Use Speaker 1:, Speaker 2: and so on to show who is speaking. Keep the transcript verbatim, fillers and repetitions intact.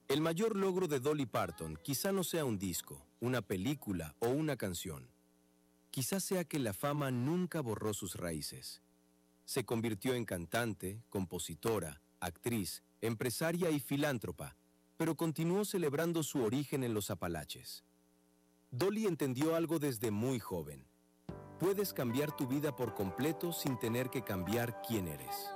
Speaker 1: El mayor logro de Dolly Parton quizá no sea un disco, una película o una canción. Quizá sea que la fama nunca borró sus raíces. Se convirtió en cantante, compositora, actriz, empresaria y filántropa, pero continuó celebrando su origen en los Apalaches. Dolly entendió algo desde muy joven. Puedes cambiar tu vida por completo sin tener que cambiar quién eres.